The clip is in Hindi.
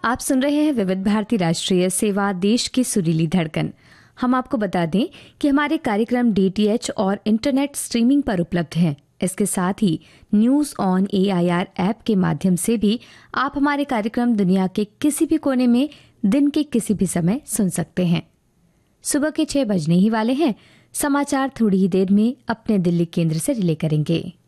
आप सुन रहे हैं विविध भारती राष्ट्रीय सेवा, देश की सुरीली धड़कन। हम आपको बता दें कि हमारे कार्यक्रम डीटीएच और इंटरनेट स्ट्रीमिंग पर उपलब्ध हैं। इसके साथ ही न्यूज़ ऑन AIR ऐप के माध्यम से भी आप हमारे कार्यक्रम दुनिया के किसी भी कोने में दिन के किसी भी समय सुन सकते हैं। सुबह के 6 बजने ही वाले हैं। समाचार थोड़ी ही देर में अपने दिल्ली केंद्र से रिले करेंगे।